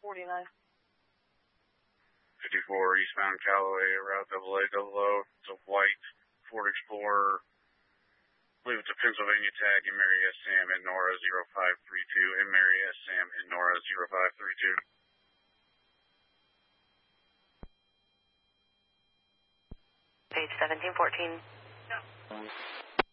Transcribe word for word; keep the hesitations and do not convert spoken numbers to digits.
forty-nine. fifty-four eastbound Callaway, route double A double O. It's a white Ford Explorer. I believe it's a Pennsylvania tag in Mary S. Sam and Nora zero five three two. In Mary S. Sam and Nora zero five three two. Page seventeen fourteen. Yeah.